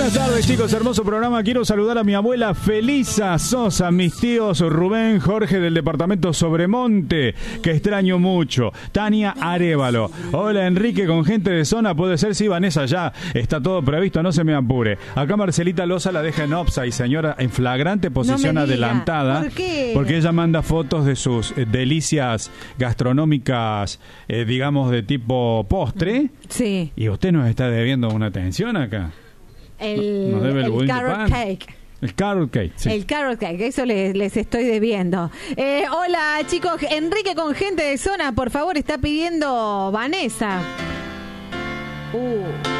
Buenas tardes, chicos, hermoso programa. Quiero saludar a mi abuela Felisa Sosa, mis tíos Rubén, Jorge del departamento Sobremonte, que extraño mucho, Tania Arévalo. Hola Enrique, con gente de zona, puede ser, sí, Vanessa, ya está todo previsto, no se me apure. Acá Marcelita Loza la deja en offside, señora, en flagrante posición adelantada. ¿Por qué? Porque ella manda fotos de sus delicias gastronómicas, digamos, de tipo postre. Sí. Y usted nos está debiendo una atención acá. Nos debe El carrot cake. El carrot cake, sí. El carrot cake, eso les estoy debiendo. Hola chicos, Enrique con gente de zona, por favor, está pidiendo Vanessa.